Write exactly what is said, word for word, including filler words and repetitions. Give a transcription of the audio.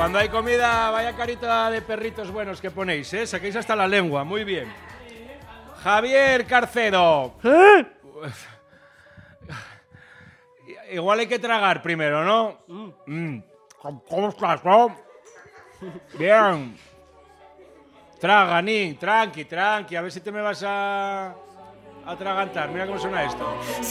Cuando hay comida, vaya carita de perritos buenos que ponéis, ¿eh? Saquéis hasta la lengua, muy bien. Javier Carcedo. ¿Eh? Igual hay que tragar primero, ¿no? Mm. ¿Cómo estás, no? Bien. Traga, Ni, tranqui, tranqui. A ver si te me vas a atragantar. Mira cómo suena esto.